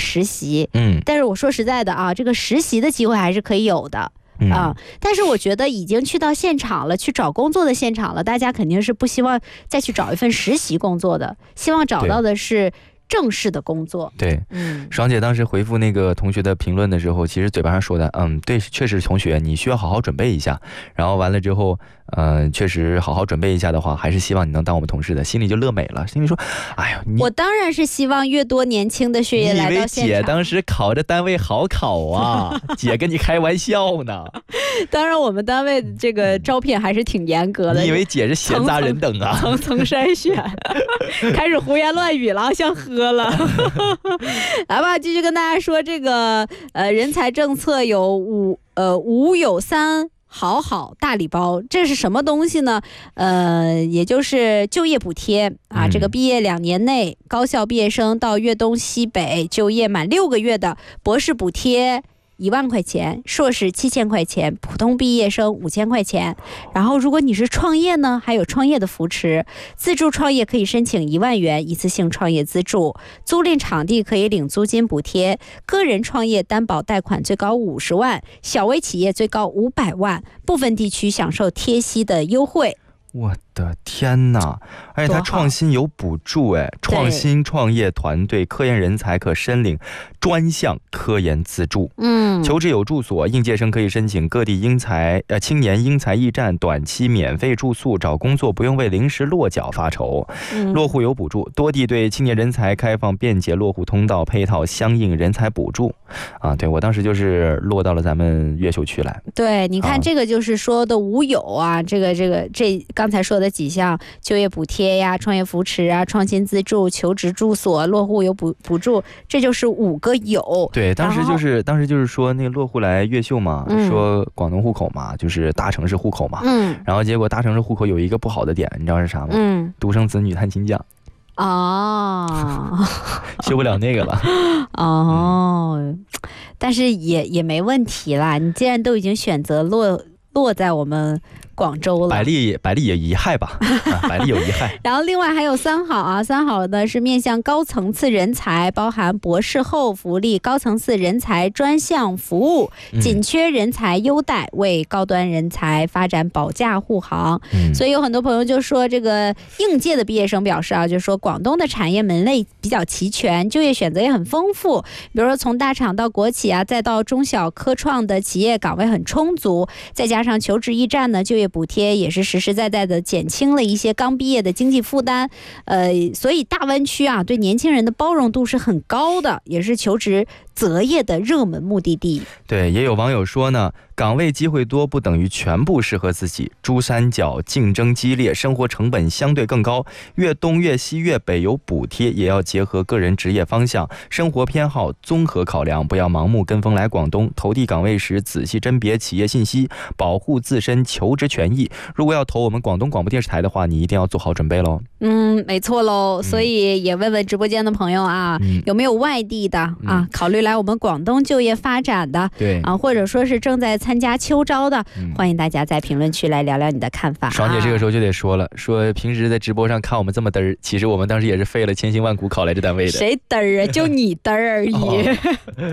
实习，但是我说实在的啊，这个实习的机会还是可以有的。但是我觉得已经去到现场了，去找工作的现场了，大家肯定是不希望再去找一份实习工作的，希望找到的是正式的工作。 对，爽姐当时回复那个同学的评论的时候，其实嘴巴上说的，对，确实同学你需要好好准备一下，然后完了之后确实好好准备一下的话，还是希望你能当我们同事的，心里就乐美了，心里说哎呦， 我当然是希望越多年轻的血液来到现场。 你以为姐当时考着单位好考啊？姐跟你开玩笑呢。 当然我们单位这个招聘还是挺严格的。 你以为姐是闲杂人等啊？ 层层筛选。开始胡言乱语了，像喝了。来吧，继续跟大家说这个人才政策有五有三好好大礼包，这是什么东西呢？也就是就业补贴啊，这个毕业2年内高校毕业生到粤东西北就业满6个月的博士补贴1万块钱，硕士7000块钱，普通毕业生5000块钱。然后如果你是创业呢，还有创业的扶持，自助创业可以申请1万元一次性创业资助，租赁场地可以领租金补贴，个人创业担保贷款最高50万，小微企业最高500万，部分地区享受贴息的优惠。 我的天哪！而且它创新有补助，创新创业团队科研人才可申领专项科研资助。求职有住所，应届生可以申请各地青年英才驿站短期免费住宿，找工作不用为临时落脚发愁。落户有补助，多地对青年人才开放便捷落户通道，配套相应人才补助。对，我当时就是落到了咱们越秀区来。 对，你看这个就是说的五有啊，这刚才说的几项就业补贴呀、创业扶持啊、创新资助、求职住所、落户有补助，这就是5个有。 对，当时就是说那个落户来越秀嘛，说广东户口嘛，就是大城市户口嘛。然后结果大城市户口有一个不好的点，你知道是啥吗？独生子女探亲奖。修不了那个了。 但是也没问题啦，你既然都已经选择落在我们广州了， 百利也贻害吧。百利有贻害。 然后另外还有3好啊，3好呢是面向高层次人才，包含博士后福利、高层次人才专项服务、紧缺人才优待，为高端人才发展保驾护航。所以有很多朋友就说，这个应届的毕业生表示啊，就说广东的产业门类比较齐全，就业选择也很丰富，比如说从大厂到国企啊，再到中小科创的企业岗位很充足，再加上求职驿站呢，就业补贴也是实实在在的减轻了一些刚毕业的经济负担。所以大湾区啊，对年轻人的包容度是很高的，也是求职择业的热门目的地。 对，也有网友说呢，岗位机会多不等于全部适合自己，珠三角竞争激烈，生活成本相对更高，粤东粤西粤北有补贴，也要结合个人职业方向、生活偏好综合考量，不要盲目跟风来广东。投递岗位时仔细甄别企业信息，保护自身求职权益。如果要投我们广东广播电视台的话，你一定要做好准备喽。 没错喽。所以也问问直播间的朋友啊，有没有外地的啊，考虑来我们广东就业发展的， 对啊， 或者说是正在参加秋招的，欢迎大家在评论区来聊聊你的看法。 爽姐这个时候就得说了，说平时在直播上看我们这么嘚儿，其实我们当时也是费了千辛万苦考来这单位的。 谁嘚儿啊？就你嘚儿而已。